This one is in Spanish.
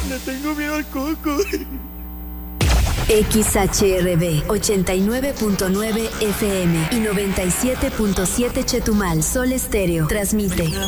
Le tengo miedo al coco. XHRB 89.9 FM y 97.7 Chetumal. Sol Estéreo transmite